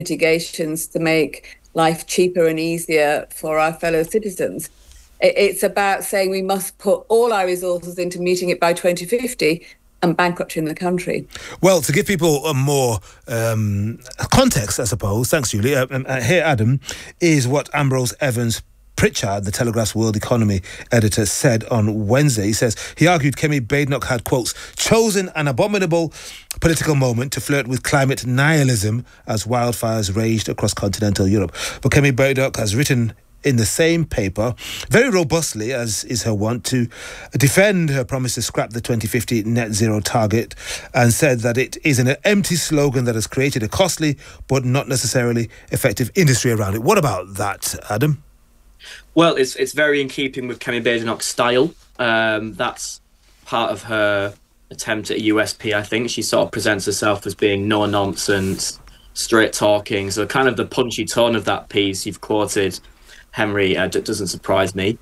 mitigations to make life cheaper and easier for our fellow citizens. It's about saying we must put all our resources into meeting it by 2050 and bankrupting the country. Well, to give people more context, I suppose, thanks, Julie, here, Adam, is what Ambrose Evans Pritchard, the Telegraph's World Economy editor, said on Wednesday. He says he argued Kemi Badenoch had, quotes, chosen an abominable political moment to flirt with climate nihilism as wildfires raged across continental Europe. But Kemi Badenoch has written in the same paper, very robustly, as is her wont, to defend her promise to scrap the 2050 net zero target, and said that it is an empty slogan that has created a costly but not necessarily effective industry around it. What about that, Adam? Well, it's very in keeping with Kemi Badenoch's style. That's part of her attempt at a USP, I think. She sort of presents herself as being no-nonsense, straight-talking. So kind of the punchy tone of that piece you've quoted, Henry, doesn't surprise me.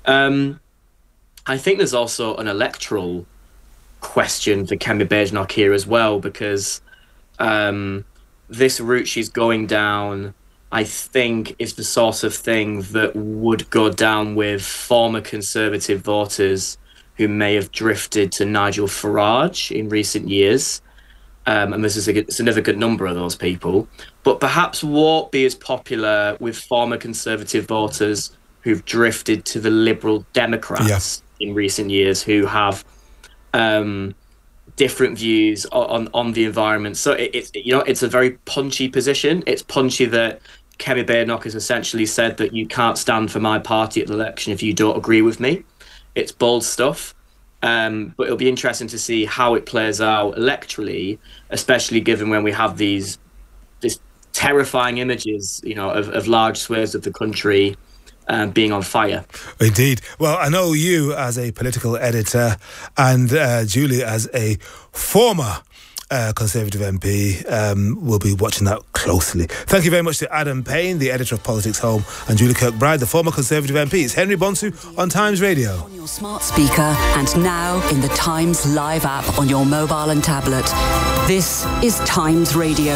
I think there's also an electoral question for Kemi Badenoch here as well, because this route she's going down, I think, is the sort of thing that would go down with former Conservative voters who may have drifted to Nigel Farage in recent years. And there's a significant number of those people, but perhaps won't be as popular with former Conservative voters who've drifted to the Liberal Democrats in recent years, who have different views on the environment. So it's a very punchy position. It's punchy that Kemi Badenoch has essentially said that you can't stand for my party at the election if you don't agree with me. It's bold stuff. But it'll be interesting to see how it plays out electorally, especially given when we have these terrifying images, of large swathes of the country being on fire. Indeed. Well, I know you as a political editor and Julie as a former Conservative MP will be watching that closely. Thank you very much to Adam Payne, the editor of Politics Home, and Julie Kirkbride, the former Conservative MP. It's Henry Bonsu on Times Radio. On your smart speaker and now in the Times Live app on your mobile and tablet. This is Times Radio.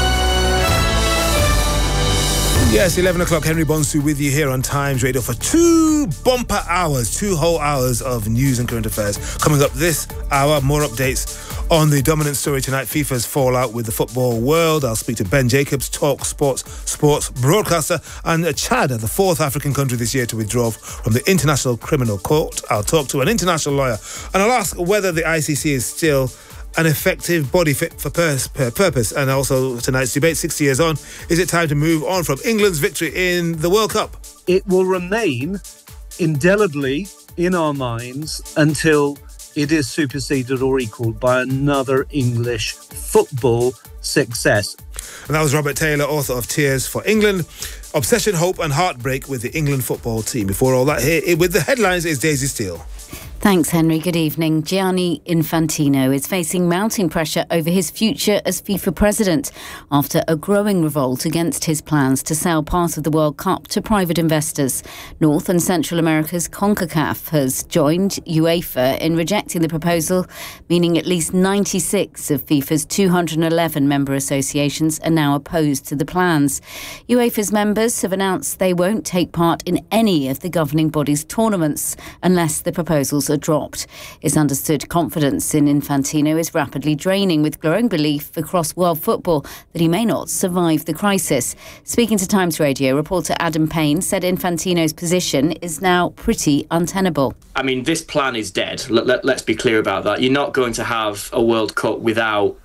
Yes, 11 o'clock, Henry Bonsu with you here on Times Radio for 2 bumper hours, 2 whole hours of news and current affairs. Coming up this hour, more updates on the dominant story tonight, FIFA's fallout with the football world. I'll speak to Ben Jacobs, Talk sports broadcaster, and Chad, the 4th African country this year to withdraw from the International Criminal Court. I'll talk to an international lawyer, and I'll ask whether the ICC is still an effective body fit for purpose. And also tonight's debate, 60 years on, is it time to move on from England's victory in the World Cup? It will remain indelibly in our minds until it is superseded or equalled by another English football success. And that was Robert Taylor, author of Tears for England, Obsession, Hope and Heartbreak with the England football team. Before all that, here with the headlines is Daisy Steele. Thanks, Henry. Good evening. Gianni Infantino is facing mounting pressure over his future as FIFA president after a growing revolt against his plans to sell part of the World Cup to private investors. North and Central America's CONCACAF has joined UEFA in rejecting the proposal, meaning at least 96 of FIFA's 211 member associations are now opposed to the plans. UEFA's members have announced they won't take part in any of the governing body's tournaments unless the proposals are dropped. It's understood confidence in Infantino is rapidly draining, with growing belief across world football that he may not survive the crisis. Speaking to Times Radio, reporter Adam Payne said Infantino's position is now pretty untenable. I mean, this plan is dead. Let's be clear about that. You're not going to have a World Cup without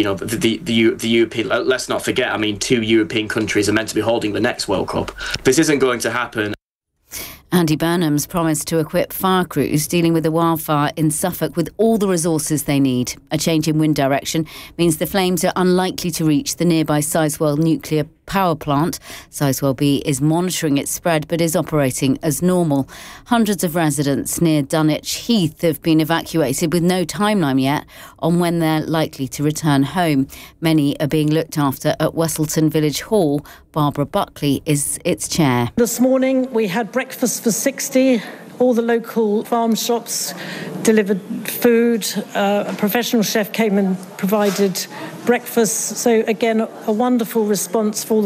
the European. Let's not forget, 2 European countries are meant to be holding the next World Cup. This isn't going to happen. Andy Burnham's promised to equip fire crews dealing with the wildfire in Suffolk with all the resources they need. A change in wind direction means the flames are unlikely to reach the nearby Sizewell nuclear power plant. Sizewell B is monitoring its spread but is operating as normal. Hundreds of residents near Dunwich Heath have been evacuated with no timeline yet on when they're likely to return home. Many are being looked after at Westleton Village Hall. Barbara Buckley is its chair. This morning we had breakfast for 60 All the local farm shops delivered food. A professional chef came and provided breakfast. So again, a wonderful response for